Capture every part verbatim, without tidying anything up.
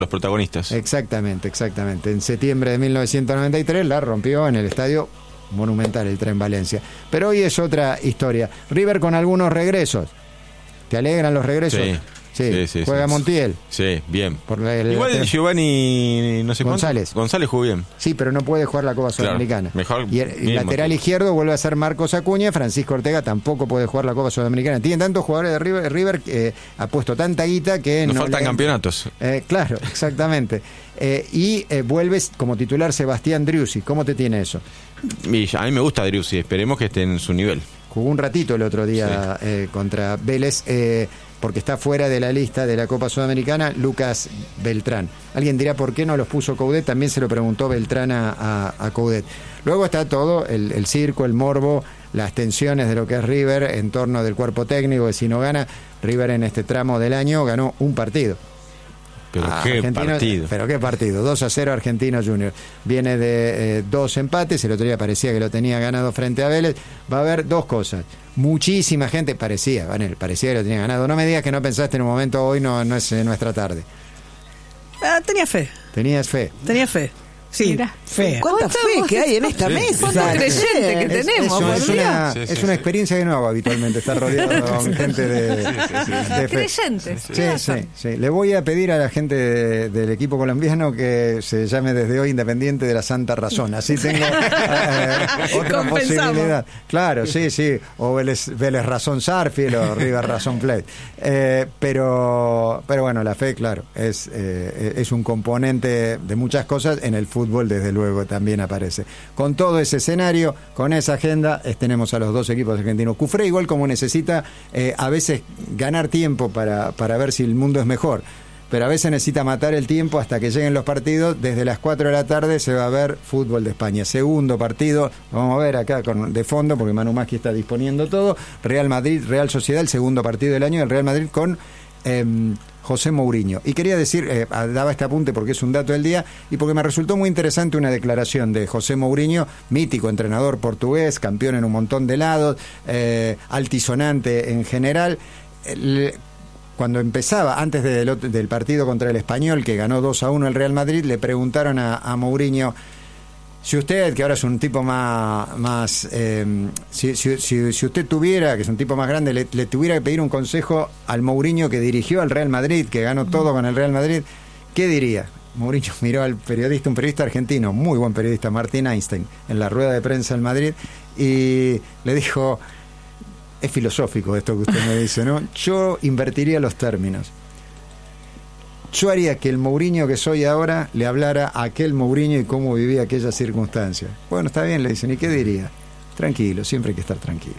los protagonistas. Exactamente, exactamente. En septiembre de mil novecientos noventa y tres la rompió en el Estadio Monumental, el Tren Valencia. Pero hoy es otra historia. River con algunos regresos. ¿Te alegran los regresos? Sí. Sí, sí, sí juega sí, Montiel. Sí, bien. Por la, el, Igual el Giovanni, no sé González. cuánto. González jugó bien. Sí, pero no puede jugar la Copa Sudamericana. Claro, mejor. Y el, el lateral Montiel. Izquierdo vuelve a ser Marcos Acuña. Francisco Ortega tampoco puede jugar la Copa Sudamericana. Tiene tantos jugadores de River, River eh, ha puesto tanta guita que Nos no faltan le... campeonatos. Eh, claro, exactamente. eh, y eh, vuelves como titular Sebastián Driussi. ¿Cómo te tiene eso? Y a mí me gusta Driussi. Esperemos que esté en su nivel. Jugó un ratito el otro día sí. eh, contra Vélez. Eh, porque está fuera de la lista de la Copa Sudamericana, Lucas Beltrán. Alguien dirá, ¿por qué no los puso Coudet? También se lo preguntó Beltrán a, a, a Coudet. Luego está todo, el, el circo, el morbo, las tensiones de lo que es River en torno del cuerpo técnico, que si no gana, River en este tramo del año ganó un partido. Pero ah, qué partido. Pero qué partido. dos a cero Argentinos Juniors. Viene de eh, dos empates. El otro día parecía que lo tenía ganado frente a Vélez. Va a haber dos cosas. Muchísima gente, parecía, Vanel, parecía que lo tenía ganado. No me digas que no pensaste en un momento, hoy no, no es eh, nuestra tarde. Ah, tenía fe. Tenías fe. Tenía fe. Sí, Mira, fe. ¿Cuánta fe que hay en esta sí, mesa? ¿Cuánta creyente que es, tenemos? Es, es, una, sí, sí, es una experiencia que no hago habitualmente, estar rodeado con gente de, sí, sí, sí. de fe. Creyentes. Sí, sí, sí. Le voy a pedir a la gente de, del equipo colombiano que se llame desde hoy Independiente de la Santa Razón. Así tengo eh, otra posibilidad. Claro, sí, sí. O Vélez, Vélez Razón Sarfield o River Razón Plate. Eh, pero, pero bueno, la fe, claro, es, eh, es un componente de muchas cosas. En el fútbol, desde luego, también aparece. Con todo ese escenario, con esa agenda, es, tenemos a los dos equipos argentinos. Cufré, igual como necesita eh, a veces ganar tiempo para, para ver si el mundo es mejor, pero a veces necesita matar el tiempo hasta que lleguen los partidos. Desde las cuatro de la tarde se va a ver fútbol de España. Segundo partido, vamos a ver acá con, de fondo, porque Manu Maschi está disponiendo todo. Real Madrid, Real Sociedad, el segundo partido del año, el Real Madrid con... Eh, José Mourinho. Y quería decir, eh, daba este apunte porque es un dato del día y porque me resultó muy interesante una declaración de José Mourinho, mítico entrenador portugués, campeón en un montón de lados, eh, altisonante en general. El, cuando empezaba, antes de, del, del partido contra el Español, que ganó dos a uno el Real Madrid, le preguntaron a, a Mourinho: si usted, que ahora es un tipo más, más eh, si, si, si, si usted tuviera, que es un tipo más grande, le, le tuviera que pedir un consejo al Mourinho que dirigió al Real Madrid, que ganó todo con el Real Madrid, ¿qué diría? Mourinho miró al periodista, un periodista argentino, muy buen periodista, Martín Einstein, en la rueda de prensa en Madrid, y le dijo: es filosófico esto que usted me dice, ¿no? Yo invertiría los términos. Yo haría que el Mourinho que soy ahora le hablara a aquel Mourinho y cómo vivía aquella circunstancia. Bueno, está bien, le dicen. ¿Y qué diría? Tranquilo, siempre hay que estar tranquilo.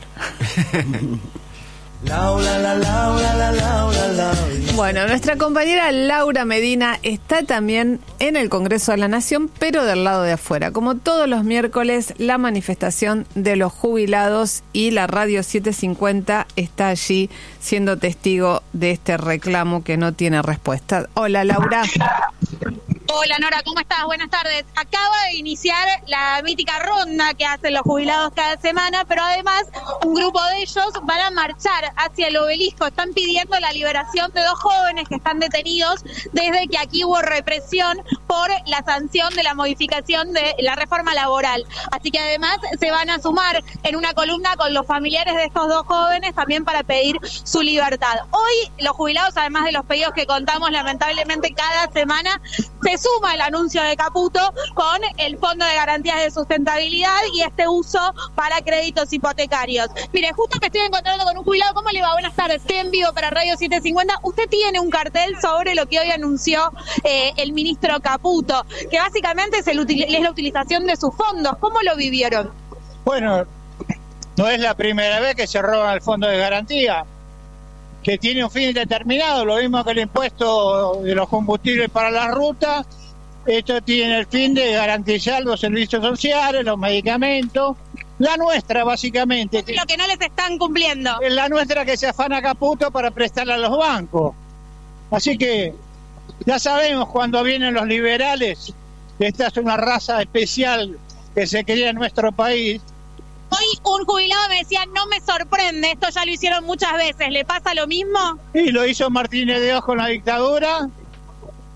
Laura, la, Laura, la, Laura, Laura. Bueno, nuestra compañera Laura Medina está también en el Congreso de la Nación, pero del lado de afuera. Como todos los miércoles, la manifestación de los jubilados y la Radio setecientos cincuenta está allí siendo testigo de este reclamo que no tiene respuesta. Hola, Laura. Hola, Nora, ¿cómo estás? Buenas tardes. Acaba de iniciar la mítica ronda que hacen los jubilados cada semana, pero además un grupo de ellos van a marchar hacia el obelisco. Están pidiendo la liberación de dos jóvenes que están detenidos desde que aquí hubo represión por la sanción de la modificación de la reforma laboral. Así que además se van a sumar en una columna con los familiares de estos dos jóvenes también para pedir su libertad. Hoy los jubilados, además de los pedidos que contamos lamentablemente cada semana, se suma el anuncio de Caputo con el Fondo de Garantías de Sustentabilidad y este uso para créditos hipotecarios. Mire, justo que estoy encontrando con un jubilado. ¿Cómo le va? Buenas tardes. Estoy en vivo para Radio setecientos cincuenta. Usted tiene un cartel sobre lo que hoy anunció eh, el ministro Caputo, que básicamente es, el util- es la utilización de sus fondos. ¿Cómo lo vivieron? Bueno, no es la primera vez que se roban el Fondo de Garantía, que tiene un fin determinado, lo mismo que el impuesto de los combustibles para la ruta. Esto tiene el fin de garantizar los servicios sociales, los medicamentos, la nuestra básicamente. Lo que no les están cumpliendo. Es la nuestra que se afana Caputo para prestarle a los bancos. Así que ya sabemos cuando vienen los liberales, esta es una raza especial que se cría en nuestro país. Hoy un jubilado me decía: no me sorprende, esto ya lo hicieron muchas veces. ¿Le pasa lo mismo? Y lo hizo Martínez de Oz con la dictadura.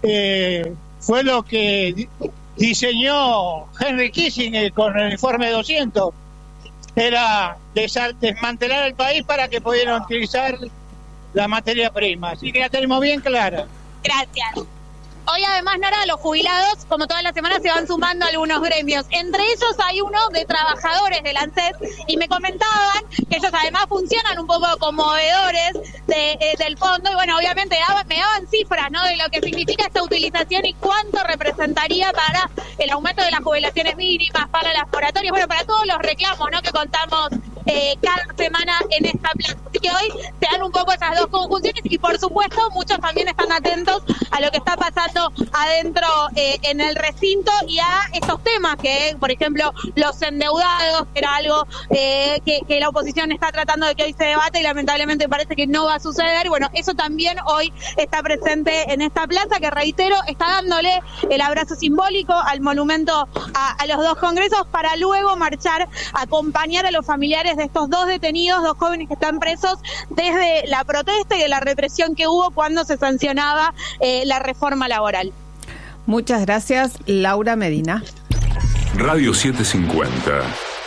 eh, fue lo que di- diseñó Henry Kissinger con el informe doscientos. Era desa- desmantelar el país para que pudieran utilizar la materia prima. Así que la tenemos bien clara. Gracias. Hoy además, Nora, los jubilados, como todas las semanas, se van sumando a algunos gremios. Entre ellos hay uno de trabajadores del ANSES y me comentaban que ellos además funcionan un poco como veedores de, eh, del fondo. Y bueno, obviamente daban, me daban cifras, ¿no?, de lo que significa esta utilización y cuánto representaría para el aumento de las jubilaciones mínimas, para las moratorias, bueno, para todos los reclamos, ¿no?, que contamos eh, cada semana en esta plaza. Así que hoy se dan un poco esas dos conjunciones y por supuesto muchos también están atentos a lo que está pasando adentro eh, en el recinto y a estos temas que, por ejemplo, los endeudados, que era algo eh, que, que la oposición está tratando de que hoy se debate y lamentablemente parece que no va a suceder. Bueno, eso también hoy está presente en esta plaza que, reitero, está dándole el abrazo simbólico al monumento a, a los dos congresos para luego marchar a acompañar a los familiares de estos dos detenidos, dos jóvenes que están presos desde la protesta y de la represión que hubo cuando se sancionaba eh, la reforma laboral. Muchas gracias, Laura Medina. Radio setecientos cincuenta.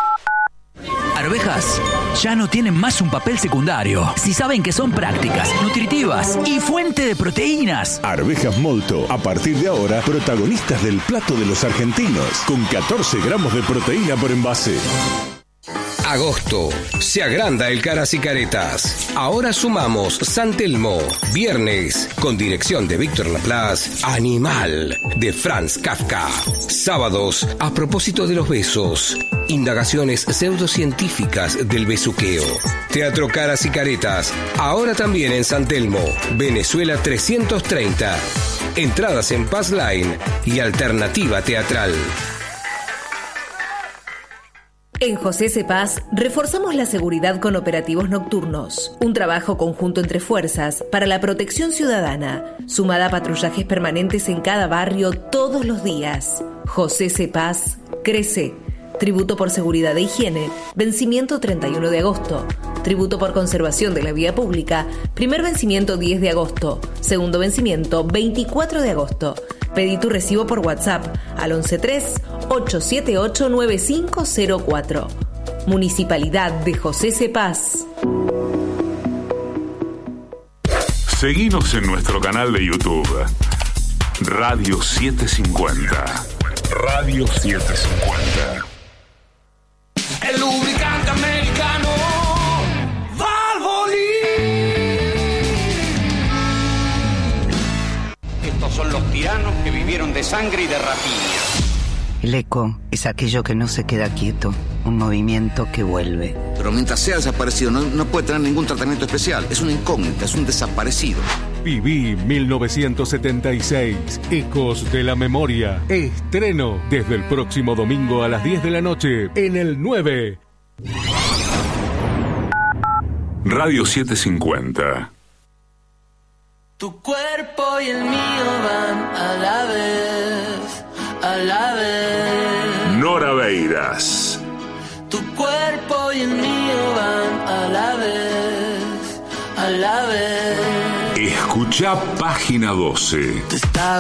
Arvejas ya no tienen más un papel secundario. Si saben que son prácticas, nutritivas y fuente de proteínas. Arvejas Molto, a partir de ahora, protagonistas del plato de los argentinos, con catorce gramos de proteína por envase. Agosto. Se agranda el Caras y Caretas. Ahora sumamos San Telmo. Viernes, con dirección de Víctor Laplace, Animal, de Franz Kafka. Sábados, a propósito de los besos. Indagaciones pseudocientíficas del besuqueo. Teatro Caras y Caretas. Ahora también en San Telmo. Venezuela trescientos treinta. Entradas en Pass Line y Alternativa Teatral. En José Cepaz reforzamos la seguridad con operativos nocturnos, un trabajo conjunto entre fuerzas para la protección ciudadana, sumada a patrullajes permanentes en cada barrio todos los días. José Cepaz crece. Tributo por seguridad e higiene, vencimiento treinta y uno de agosto. Tributo por conservación de la vía pública, primer vencimiento diez de agosto, segundo vencimiento veinticuatro de agosto. Pedí tu recibo por WhatsApp al once tres, ocho siete ocho, nueve cinco cero cuatro. Municipalidad de José Cepaz. Seguinos en nuestro canal de YouTube. Radio setecientos cincuenta. Radio setecientos cincuenta. El lubricante americano Valvoline. Estos son los tiranos que vivieron de sangre y de rapiña. El eco es aquello que no se queda quieto, un movimiento que vuelve. Pero mientras sea desaparecido no, no puede tener ningún tratamiento especial. Es una incógnita, es un desaparecido. Viví mil novecientos setenta y seis, Ecos de la Memoria. Estreno desde el próximo domingo a las diez de la noche en el nueve. Radio setecientos cincuenta. Tu cuerpo y el mío van a la vez, a la vez. Nora Beiras. Tu cuerpo y el mío van a la vez, a la vez. Escucha página doce.